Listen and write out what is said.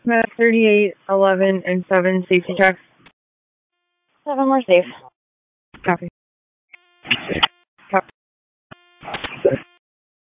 Met 38, 11, and 7 safety checks. 7 more safe. Copy. 6.